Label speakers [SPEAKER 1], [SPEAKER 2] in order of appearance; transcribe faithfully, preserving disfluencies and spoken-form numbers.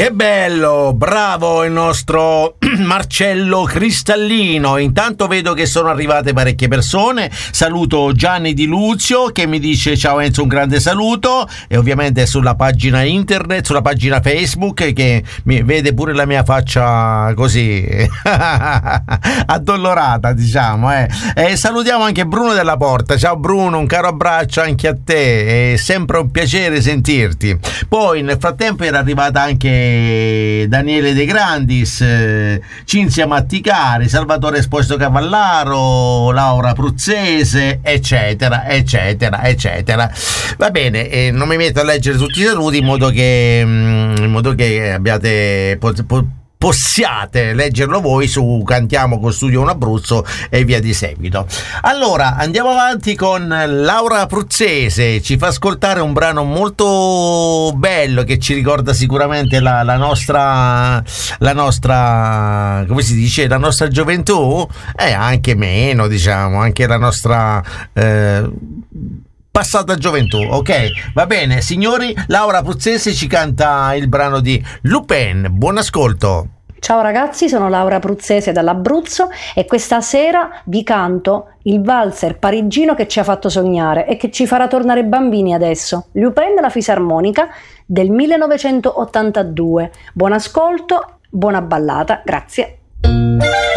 [SPEAKER 1] Che bello, bravo il nostro Marcello Cristallino. Intanto vedo che sono arrivate parecchie persone. Saluto Gianni Di Luzio che mi dice ciao Enzo, un grande saluto, e ovviamente sulla pagina internet, sulla pagina Facebook, che mi vede pure la mia faccia così addolorata, diciamo, eh. E salutiamo anche Bruno della Porta. Ciao Bruno, un caro abbraccio anche a te, è sempre un piacere sentirti. Poi nel frattempo era arrivata anche Daniele De Grandis, eh, Cinzia Matticari, Salvatore Esposito Cavallaro, Laura Pruzzese, eccetera eccetera eccetera. Va bene, eh, non mi metto a leggere tutti i saluti in modo che mm, in modo che abbiate po- po- possiate leggerlo voi su Cantiamo con Studio Un Abruzzo e via di seguito. Allora andiamo avanti con Laura Pruzzese, ci fa ascoltare un brano molto bello che ci ricorda sicuramente la, la nostra la nostra come si dice, la nostra gioventù, e eh, anche meno, diciamo, anche la nostra eh, passata gioventù. Ok, va bene signori, Laura Pruzzese ci canta il brano di Lupin. Buon ascolto.
[SPEAKER 2] Ciao ragazzi, sono Laura Pruzzese dall'Abruzzo e questa sera vi canto il valzer parigino che ci ha fatto sognare e che ci farà tornare bambini adesso, Lupin la fisarmonica del millenovecentottantadue. Buon ascolto, buona ballata, grazie.